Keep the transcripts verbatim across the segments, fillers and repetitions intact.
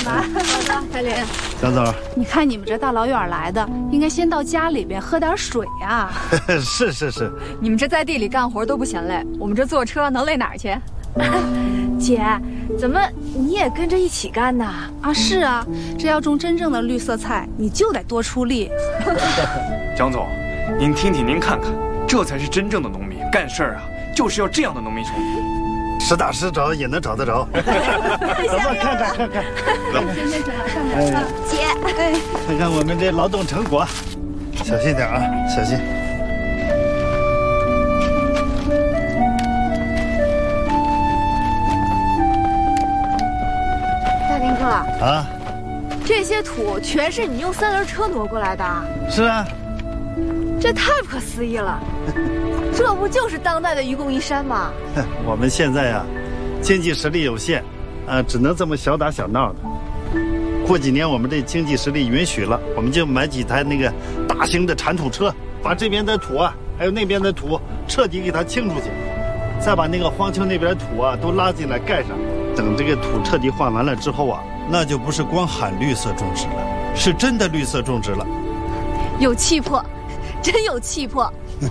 吧。好的，彩玲。 蒋总， 你看你们这大老远来的，应该先到家里边喝点水啊。 是是是。 你们这在地里干活都不嫌累，我们这坐车能累哪儿去？ 姐，怎么你也跟着一起干呢？ 啊，是啊，这要种真正的绿色菜，你就得多出力。 蒋总，您听听，您看看，这才是真正的农民，干事儿啊，就是要这样的农民兄弟。 实打实找也能找得着。咱们看看看看，走。 哎， 姐， 哎， 看看我们这劳动成果，小心点啊，小心。 大林哥啊， 这些土全是你用三轮车挪过来的？ 是啊。 这太不可思议了。这不就是当代的愚公移山吗？ 我们现在呀、啊，经济实力有限，啊，只能这么小打小闹的。过几年我们这经济实力允许了，我们就买几台那个大型的铲土车，把这边的土啊，还有那边的土彻底给它清出去，再把那个荒丘那边的土啊都拉进来盖上。等这个土彻底换完了之后啊，那就不是光喊绿色种植了，是真的绿色种植了。 有气魄，真有气魄。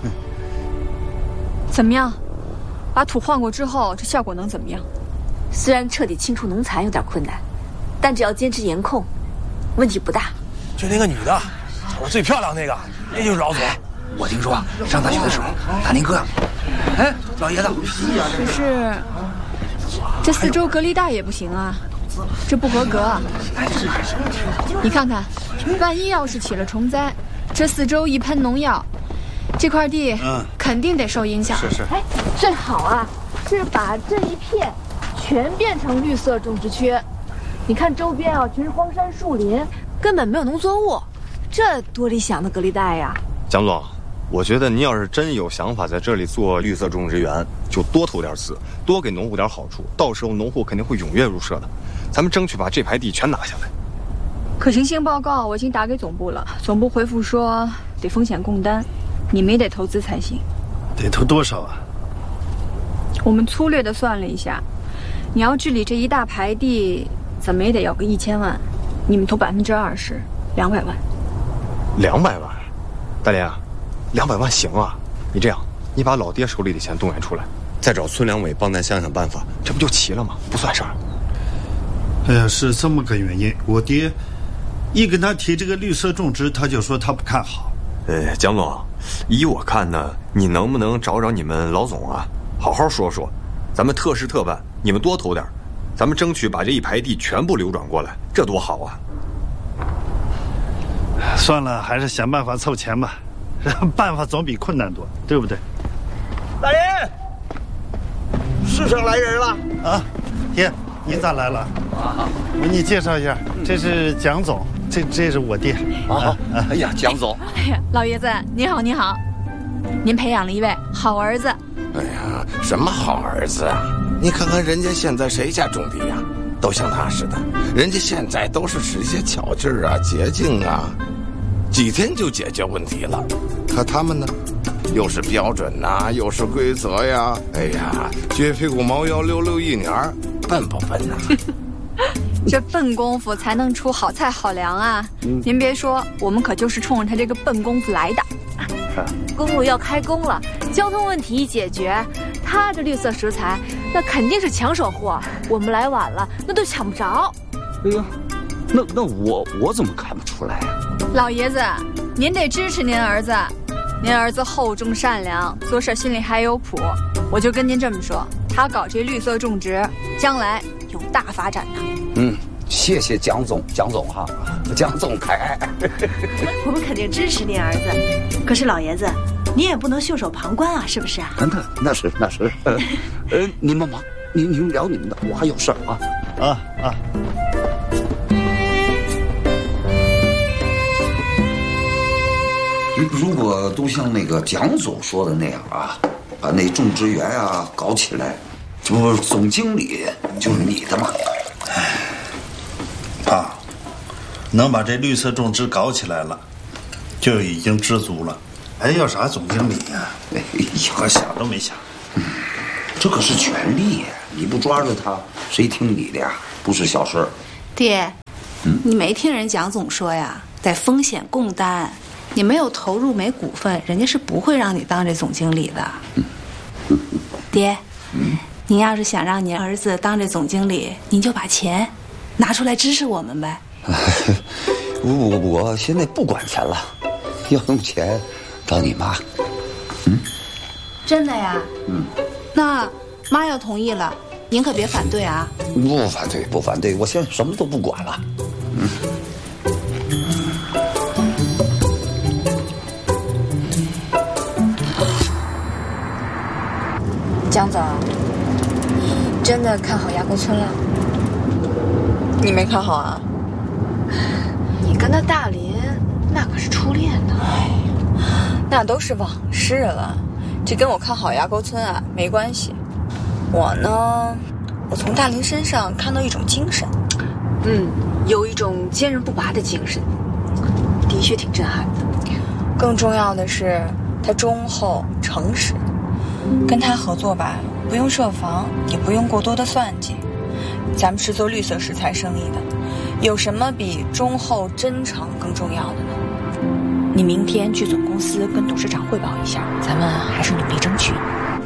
怎么样？把土换过之后，这效果能怎么样？ 虽然彻底清除农残有点困难，但只要坚持严控，问题不大。 就那个女的，长得最漂亮那个，那就是老总。 我听说上大学的时候，大林哥，哎，老爷子， 可是这四周隔离带也不行啊，这不合格啊。你看看，万一要是起了虫灾，这四周一喷农药，这块地嗯肯定得受影响。 是是。 哎，最好啊是把这一片全变成绿色种植区。你看周边啊，全是荒山树林，根本没有农作物，这多理想的隔离带呀！ 蒋总，我觉得您要是真有想法在这里做绿色种植园，就多投点资，多给农户点好处，到时候农户肯定会踊跃入社的。咱们争取把这排地全拿下来。 可行性报告我已经打给总部了，总部回复说得风险共担，你们也得投资才行。 得投多少啊？ 我们粗略的算了一下，你要治理这一大排地，怎么也得要个一千万，你们投百分之二十，两百万。 两百万，大林啊，两百万行啊！你这样，你把老爹手里的钱动员出来，再找村两委帮咱想想办法，这不就齐了吗？不算事儿。 哎呀，是这么个原因。我爹一跟他提这个绿色种植，他就说他不看好。 呃，蒋总，依我看呢，你能不能找找你们老总啊，好好说说，咱们特事特办，你们多投点，咱们争取把这一排地全部流转过来，这多好啊！ 算了，还是想办法凑钱吧，办法总比困难多，对不对？ 大林，市上来人了啊！爹，您咋来了？啊，我给你介绍一下，这是蒋总，这这是我爹。 啊，哎呀，蒋总， 哎呀，老爷子您好，您好，您培养了一位好儿子。 哎呀，什么好儿子啊？你看看人家现在谁家种地呀，都像他似的，人家现在都是使一些巧劲儿啊、捷径啊，几天就解决问题了。可他们呢，又是标准呐、啊，又是规则呀，哎呀，撅屁股猫腰溜溜一年儿，笨不笨呐、 啊？这笨功夫才能出好菜好粮啊！嗯、您别说，我们可就是冲着他这个笨功夫来的。 公路要开工了，交通问题一解决，他这绿色食材那肯定是抢手货。我们来晚了，那都抢不着。 哎呀，那那我我怎么看不出来啊？ 老爷子，您得支持您儿子，您儿子厚重善良，做事心里还有谱。我就跟您这么说，他搞这绿色种植，将来有大发展呢。 嗯，谢谢蒋总，蒋总哈，蒋总开。 我们肯定支持您儿子，可是老爷子，您也不能袖手旁观啊，是不是啊？ 那那是那是，呃，呃，你们忙，你你们聊你们的，我还有事儿啊啊啊！ 如果都像那个蒋总说的那样啊，把那种植园啊搞起来，这不总经理就是你的嘛。 啊，能把这绿色种植搞起来了，就已经知足了。还要啥总经理呀？ 哎呀， 我想都没想。 嗯，这可是权力呀，你不抓着他，谁听你的呀？不是小事儿。 爹， 嗯， 你没听人蒋总说呀，得风险共担。你没有投入没股份，人家是不会让你当这总经理的。 嗯、 爹， 嗯， 您要是想让您儿子当这总经理，您就把钱拿出来支持我们呗。 我我我现在不管钱了，要用钱找你妈。嗯， 真的呀？ 嗯， 那妈要同意了，您可别反对啊。 不反对，不反对，我现在什么都不管了。嗯。 江总，你真的看好崖沟村了？ 你没看好啊？ 你跟那大林那可是初恋呢。 哎，那都是往事了，这跟我看好崖沟村啊没关系。我呢，我从大林身上看到一种精神， 嗯，有一种坚韧不拔的精神，的确挺震撼的。 更重要的是，他忠厚诚实。跟他合作吧，不用设防，也不用过多的算计。咱们是做绿色食材生意的，有什么比忠厚真诚更重要的呢？你明天去总公司跟董事长汇报一下，咱们还是努力争取。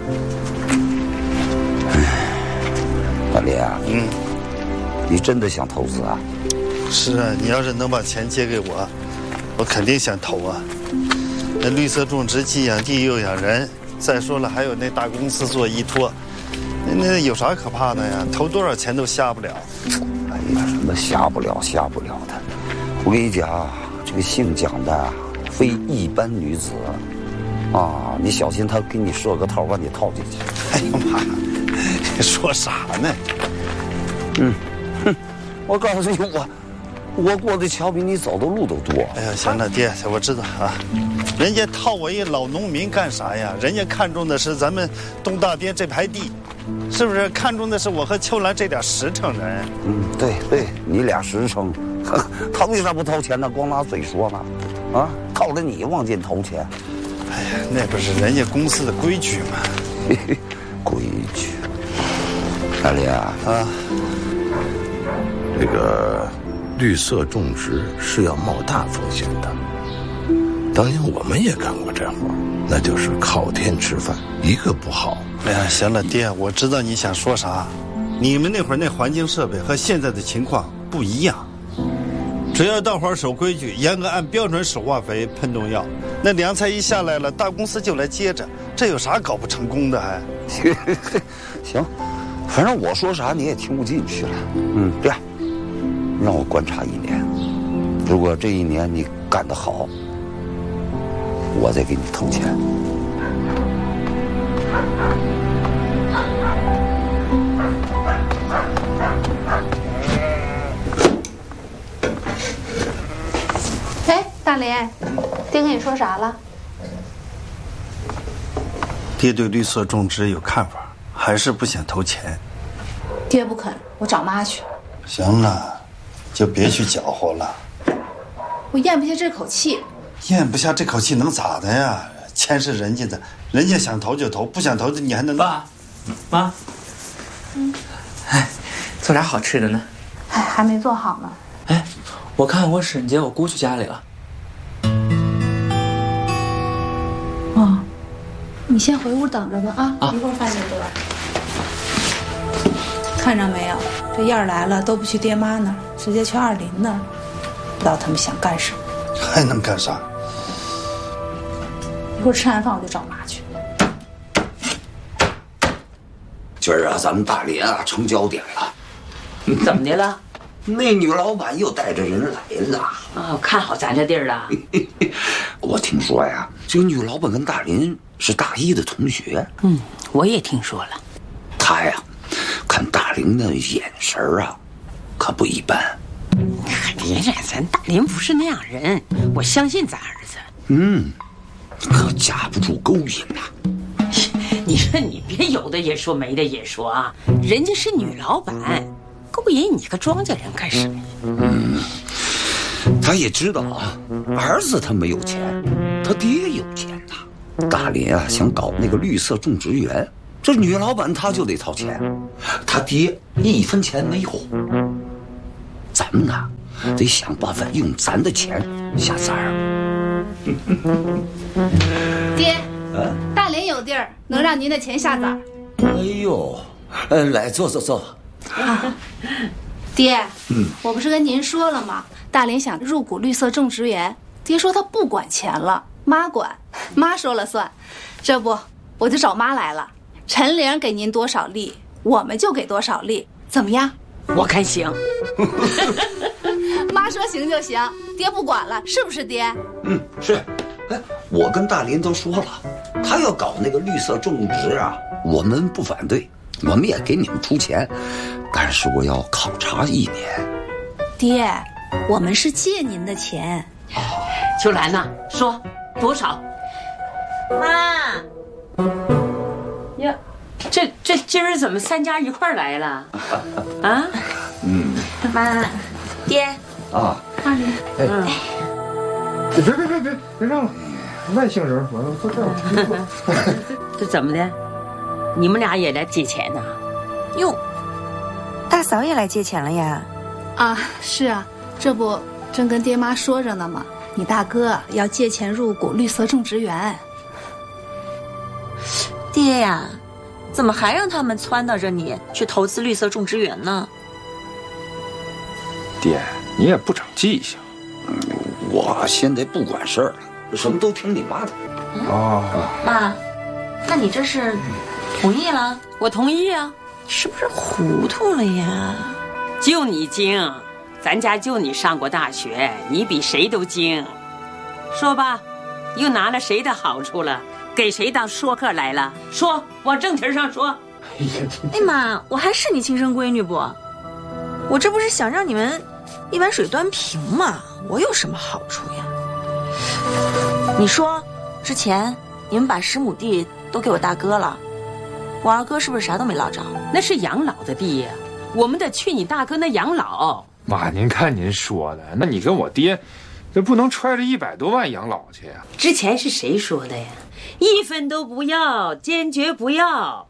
大林啊，嗯，你真的想投资啊？ 是啊，你要是能把钱借给我，我肯定想投啊。那绿色种植既养地又养人。再说了，还有那大公司做依托，那有啥可怕的呀？投多少钱都下不了。 哎呀，什么下不了下不了的！我跟你讲，这个姓蒋的非一般女子啊，你小心他给你设个套，把你套进去。 哎呀妈，你说啥呢？ 嗯，哼，我告诉你，我我过的桥比你走的路都多。 哎呀，行了，爹，我知道啊。人家套我一老农民干啥呀？人家看中的是咱们东大边这排地，是不是？看中的是我和秋兰这点实诚人。 嗯，对对，你俩实诚，他为啥不掏钱呢？光拿嘴说呢？啊，靠着你往进投钱。 哎呀，那不是人家公司的规矩吗？ 规矩。大林啊，啊， 这个绿色种植是要冒大风险的。当年我们也干过这活，那就是靠天吃饭，一个不好。 哎呀，行了，爹，我知道你想说啥。你们那会儿那环境设备和现在的情况不一样，只要大伙儿守规矩，严格按标准使化肥、喷农药，那粮菜一下来了，大公司就来接着，这有啥搞不成功的还？ 行，反正我说啥你也听不进去了。嗯，这样，让我观察一年，如果这一年你干得好，我再给你投钱。 哎，大林，爹跟你说啥了？ 爹对绿色种植有看法，还是不想投钱。 爹不肯，我找妈去。 行了，就别去搅和了。 我咽不下这口气。 咽不下这口气能咋的呀？钱是人家的，人家想投就投，不想投的你还能？ 爸，妈，嗯，哎，做啥好吃的呢？ 哎，还没做好呢。 哎，我看我婶姐我姑去家里了。 哦，你先回屋等着吧啊， 啊一会儿饭就得。看着没有，这燕儿来了都不去爹妈那儿，直接去二林那儿，不知道他们想干什么。 还能干啥？ 一会儿吃完饭我就找妈去。 今儿啊，咱们大林啊成焦点了。 怎么的了？ 那女老板又带着人来了。 哦，看好咱这地儿了。 我听说呀，这个女老板跟大林是大一的同学。 嗯，我也听说了。 她呀，看大林的眼神啊，可不一般。 别这，咱大林不是那样人，我相信咱儿子。 嗯，可架不住勾引呐、 啊。你说你别有的也说没的也说啊，人家是女老板，勾引你个庄稼人干什么？ 嗯，他也知道啊，儿子他没有钱，他爹有钱呐。大林啊想搞那个绿色种植园，这女老板她就得掏钱，他爹一分钱没有。 咱们呢，得想办法用咱的钱下崽儿。 爹，大连有地儿能让您的钱下崽儿。 哎呦，呃，来坐坐坐。 啊，爹， 嗯， 我不是跟您说了吗？大连想入股绿色种植园，爹说他不管钱了，妈管，妈说了算。这不，我就找妈来了。陈玲给您多少利，我们就给多少利，怎么样？ 我看行。 妈说行就行，爹不管了，是不是爹？ 嗯，是。哎，我跟大林都说了，他要搞那个绿色种植啊，我们不反对，我们也给你们出钱，但是我要考察一年。 爹，我们是借您的钱。 秋兰呐，说多少？ 妈。 呀，这这今儿怎么三家一块儿来了？啊？ 嗯。 妈，爹。 啊。 大林。 哎。别别别别别让了，外姓人，完了坐这儿。 这怎么的？你们俩也来借钱呐？ 哟，大嫂也来借钱了呀？ 啊，是啊，这不正跟爹妈说着呢吗？你大哥要借钱入股绿色种植园。 爹呀，怎么还让他们撺掇着你去投资绿色种植园呢？ 爹，你也不长记性。 嗯，我现在不管事儿了，什么都听你妈的。 哦， 妈，那你这是同意了？ 我同意啊。 是不是糊涂了呀？ 就你精，咱家就你上过大学，你比谁都精。说吧，又拿了谁的好处了？给谁当说客来了？说，往正题上说。 哎妈，我还是你亲生闺女不？我这不是想让你们一碗水端平吗？我有什么好处呀？你说，之前你们把十亩地都给我大哥了，我二哥是不是啥都没捞着？ 那是养老的地呀，我们得去你大哥那养老。 妈，您看您说的，那你跟我爹，这不能揣着一百多万养老去呀？ 之前是谁说的呀？一分都不要，坚决不要。